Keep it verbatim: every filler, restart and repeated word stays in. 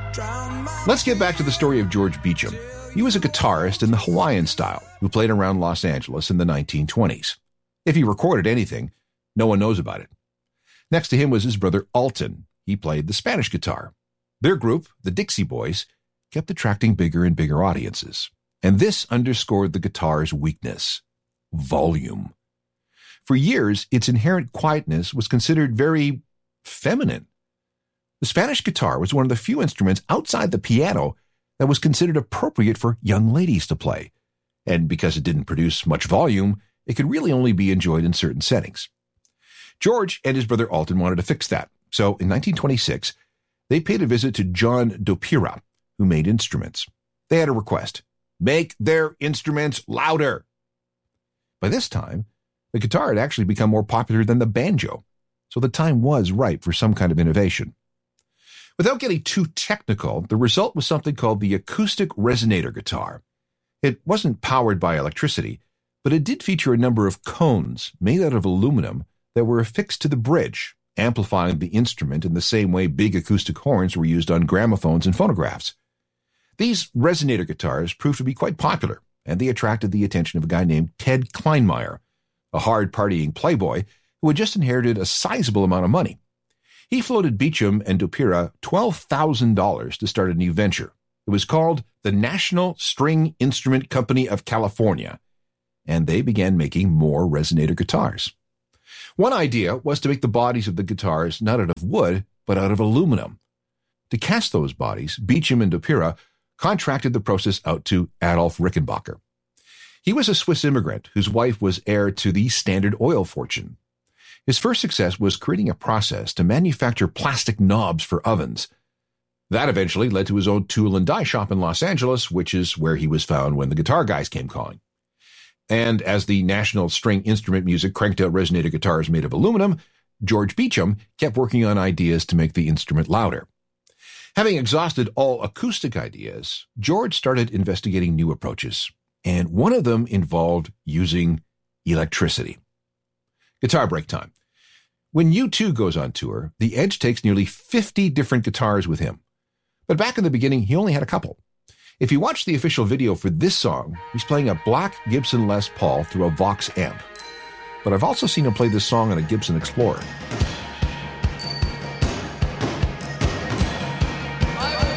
Let's get back to the story of George Beecham. He was a guitarist in the Hawaiian style who played around Los Angeles in the nineteen twenties. If he recorded anything, no one knows about it. Next to him was his brother Alton. He played the Spanish guitar. Their group, the Dixie Boys, kept attracting bigger and bigger audiences. And this underscored the guitar's weakness: volume. For years, its inherent quietness was considered very feminine. The Spanish guitar was one of the few instruments outside the piano that was considered appropriate for young ladies to play. And because it didn't produce much volume, it could really only be enjoyed in certain settings. George and his brother Alton wanted to fix that. So in nineteen twenty-six, they paid a visit to John Dopira, who made instruments. They had a request: make their instruments louder. By this time, the guitar had actually become more popular than the banjo, so the time was ripe for some kind of innovation. Without getting too technical, the result was something called the acoustic resonator guitar. It wasn't powered by electricity, but it did feature a number of cones made out of aluminum that were affixed to the bridge, amplifying the instrument in the same way big acoustic horns were used on gramophones and phonographs. These resonator guitars proved to be quite popular, and they attracted the attention of a guy named Ted Kleinmeyer, a hard-partying playboy who had just inherited a sizable amount of money. He floated Beecham and Dopira twelve thousand dollars to start a new venture. It was called the National String Instrument Company of California, and they began making more resonator guitars. One idea was to make the bodies of the guitars not out of wood, but out of aluminum. To cast those bodies, Beecham and Dopira contracted the process out to Adolf Rickenbacker. He was a Swiss immigrant whose wife was heir to the Standard Oil fortune. His first success was creating a process to manufacture plastic knobs for ovens. That eventually led to his own tool and die shop in Los Angeles, which is where he was found when the guitar guys came calling. And as the national string instrument music cranked out resonator guitars made of aluminum, George Beecham kept working on ideas to make the instrument louder. Having exhausted all acoustic ideas, George started investigating new approaches, and one of them involved using electricity. Guitar break time. When U two goes on tour, the Edge takes nearly fifty different guitars with him. But back in the beginning, he only had a couple. If you watch the official video for this song, he's playing a black Gibson Les Paul through a Vox amp. But I've also seen him play this song on a Gibson Explorer.